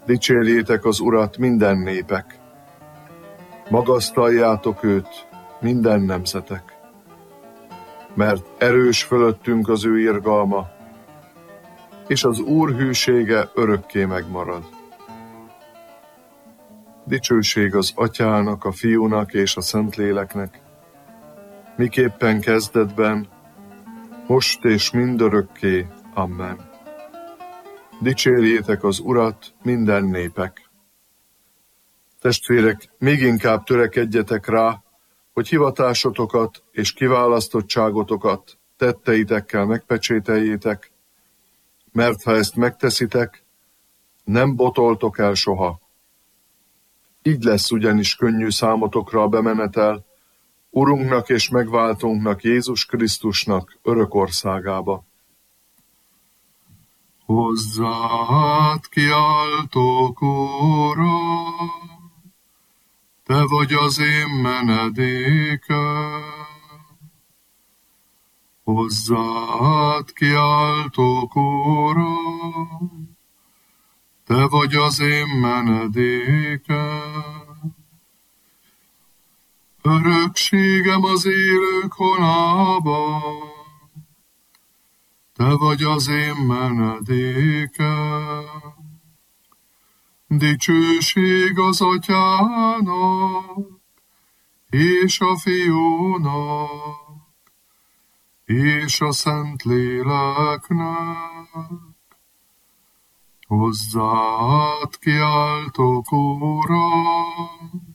Dicsérjétek az Urat minden népek, magasztaljátok őt minden nemzetek, mert erős fölöttünk az ő irgalma, és az Úr hűsége örökké megmarad. Dicsőség az Atyának, a Fiúnak és a Szentléleknek, miképpen kezdetben, most és mindörökké. Amen. Dicsérjétek az Urat minden népek. Testvérek, még inkább törekedjetek rá, hogy hivatásotokat és kiválasztottságotokat tetteitekkel megpecsételjétek, mert ha ezt megteszitek, nem botoltok el soha. Így lesz ugyanis könnyű számotokra a bemenetel Urunknak és megváltónknak, Jézus Krisztusnak örök országába. Hozzád kiáltok, Uram, te vagy az én menedékem. Hozzád kiáltok, Uram, te vagy az én menedékem. Örökségem az élők honában, te vagy az én menedékem. Dicsőség az Atyának, és a Fiúnak, és a Szentléleknek. Hozzád kiáltok, Uram,